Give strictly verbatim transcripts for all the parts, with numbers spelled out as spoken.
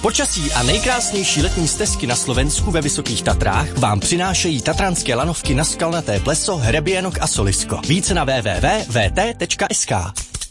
Počasí a nejkrásnější letní stezky na Slovensku ve Vysokých Tatrách vám přinášejí tatranské lanovky na Skalnaté pleso, Hrebienok a Solisko. Více na w w w tečka v t tečka s k.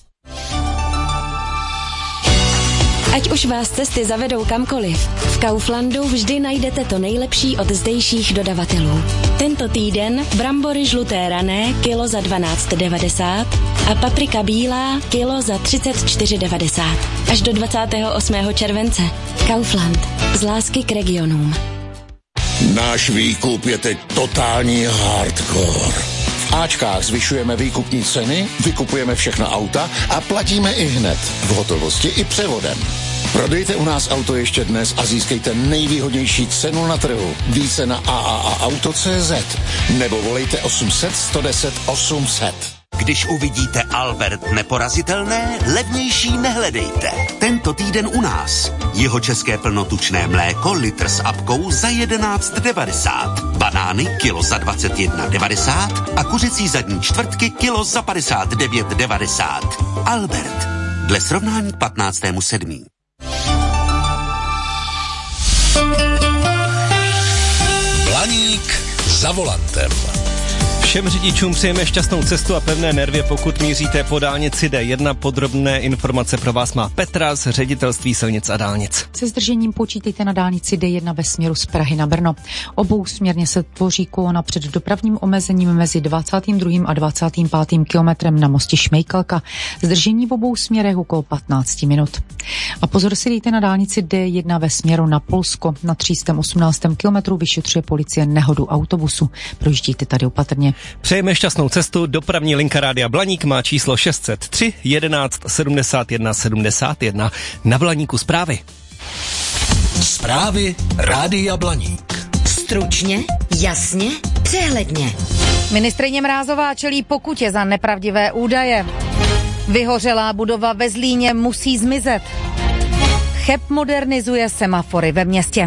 Ať už vás cesty zavedou kamkoliv, v Kauflandu vždy najdete to nejlepší od zdejších dodavatelů. Tento týden brambory žluté rané kilo za dvanáct devadesát a paprika bílá kilo za třicet čtyři devadesát. Až do dvacátého osmého července. Kaufland. Z lásky k regionům. Náš výkup je teď totální hardcore. V Ačkách zvyšujeme výkupní ceny, vykupujeme všechna auta a platíme i hned. V hotovosti i převodem. Prodejte u nás auto ještě dnes a získejte nejvýhodnější cenu na trhu. Více na a a a auto tečka cé zet nebo volejte osm set, sto deset, osm set. Když uvidíte Albert neporazitelné, levnější nehledejte. Tento týden u nás. Jeho české plnotučné mléko litr s apkou za jedenáct devadesát. Banány kilo za dvacet jedna devadesát a kuřecí zadní čtvrtky kilo za padesát devět devadesát. Albert. Dle srovnání k patnáctému sedmého Blaník za volantem. Všem řidičům přejeme šťastnou cestu a pevné nervy, pokud míříte po dálnici D jedna. Podrobné informace pro vás má Petra z Ředitelství silnic a dálnic. Se zdržením počítejte na dálnici D jedna ve směru z Prahy na Brno. Obousměrně se tvoří kolona před dopravním omezením mezi dvacátým druhým a dvacátým pátým kilometrem na mostě Šmejkalka. Zdržení v obou směrech okolo patnáct minut. A pozor si dejte na dálnici D jedna ve směru na Polsko. Na tři sta osmnáctém kilometru vyšetřuje policie nehodu autobusu. Projíždíte tady opatrně. Přejeme šťastnou cestu. Dopravní linka Rádia Blaník má číslo šest set tři jedenáct sedmdesát jedna sedmdesát jedna. Na Blaníku zprávy. Zprávy Rádia Blaník. Stručně, jasně, přehledně. Ministryně Mrázová čelí pokutě za nepravdivé údaje. Vyhořelá budova ve Zlíně musí zmizet. Cheb modernizuje semafory ve městě.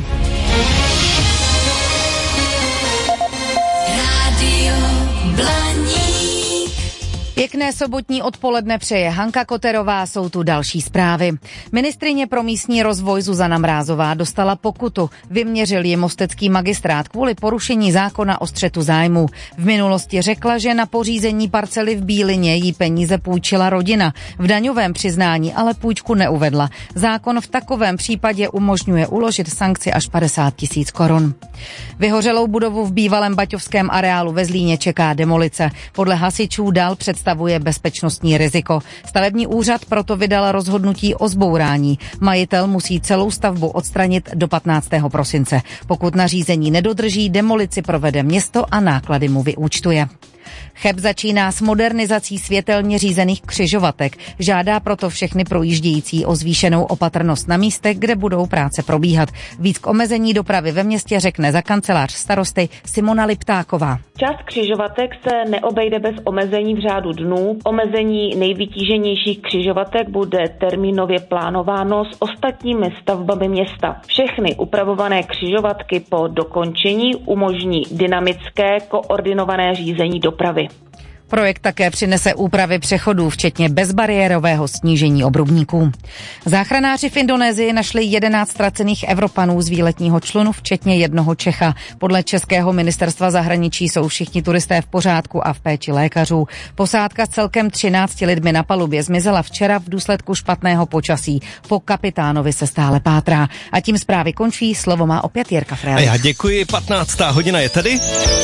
Pěkné sobotní odpoledne přeje Hanka Koterová, jsou tu další zprávy. Ministryně pro místní rozvoj Zuzana Mrázová dostala pokutu. Vyměřil ji mostecký magistrát kvůli porušení zákona o střetu zájmů. V minulosti řekla, že na pořízení parcely v Bílině jí peníze půjčila rodina. V daňovém přiznání ale půjčku neuvedla. Zákon v takovém případě umožňuje uložit sankci až padesát tisíc korun. Vyhořelou budovu v bývalém baťovském areálu ve Zlíně čeká demolice. Podle hasičů dál představuje bezpečnostní riziko. Stavební úřad proto vydal rozhodnutí o zbourání. Majitel musí celou stavbu odstranit do patnáctého prosince. Pokud nařízení nedodrží, demolici provede město a náklady mu vyúčtuje. Cheb začíná s modernizací světelně řízených křižovatek. Žádá proto všechny projíždějící o zvýšenou opatrnost na místech, kde budou práce probíhat. Víc k omezení dopravy ve městě řekne za kancelář starosty Simona Liptáková. Část křižovatek se neobejde bez omezení v řádu dnů. Omezení nejvytíženějších křižovatek bude termínově plánováno s ostatními stavbami města. Všechny upravované křižovatky po dokončení umožní dynamické koordinované řízení dopravy. Projekt také přinese úpravy přechodů, včetně bezbariérového snížení obrubníků. Záchranáři v Indonésii našli jedenáct ztracených Evropanů z výletního člunu, včetně jednoho Čecha. Podle českého ministerstva zahraničí jsou všichni turisté v pořádku a v péči lékařů. Posádka s celkem třinácti lidmi na palubě zmizela včera v důsledku špatného počasí. Po kapitánovi se stále pátrá. A tím zprávy končí, slovo má opět Jirka Frélich. A já děkuji, patnáctá hodina je tady.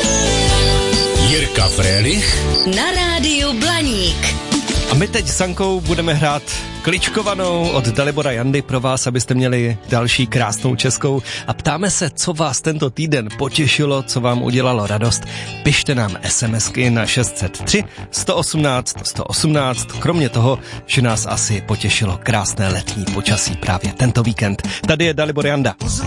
Jirka Frélich Na rádiu Blaník. A my teď s Sankou budeme hrát kličkovanou od Dalibora Jandy pro vás, abyste měli další krásnou českou. A ptáme se, co vás tento týden potěšilo, co vám udělalo radost. Pište nám SMSky na šest set tři sto osmnáct sto osmnáct. Kromě toho, že nás asi potěšilo krásné letní počasí právě tento víkend. Tady je Dalibor Janda.